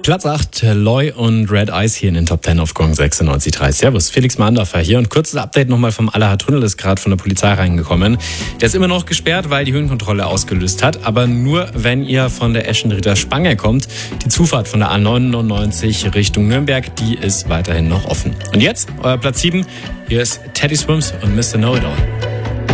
Platz 8, Loy und Red Eyes hier in den Top 10 auf Gong 96.3. Servus, Felix Mandorfer hier und kurzes Update nochmal vom Allerhard-Tunnel ist gerade von der Polizei reingekommen. Der ist immer noch gesperrt, weil die Höhenkontrolle ausgelöst hat, aber nur wenn ihr von der Eschenrieder Spange kommt. Die Zufahrt von der A99 Richtung Nürnberg, die ist weiterhin noch offen. Und jetzt, euer Platz 7, hier ist Teddy Swims und Mr. Know It All.